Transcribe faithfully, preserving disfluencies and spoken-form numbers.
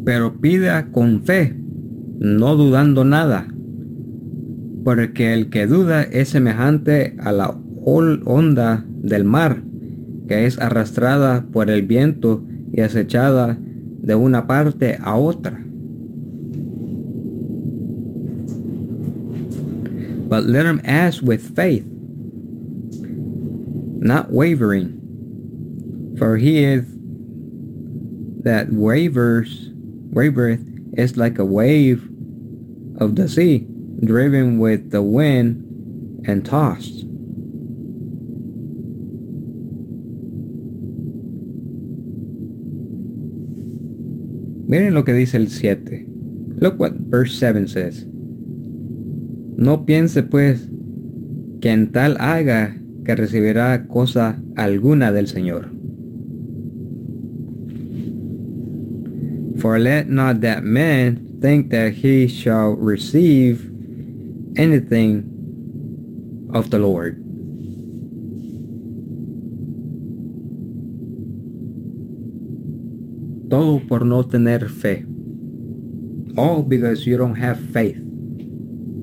pero pida con fe, no dudando nada, porque el que duda es semejante a la onda del mar, que es arrastrada por el viento y acechada de una parte a otra. But let him ask with faith, not wavering, for he is that wavers, wavereth is like a wave of the sea, driven with the wind and tossed. Miren lo que dice el siete. Look what verse seven says. No piense pues que en tal haga que recibirá cosa alguna del Señor. For let not that man think that he shall receive anything of the Lord. Todo por no tener fe. All because you don't have faith.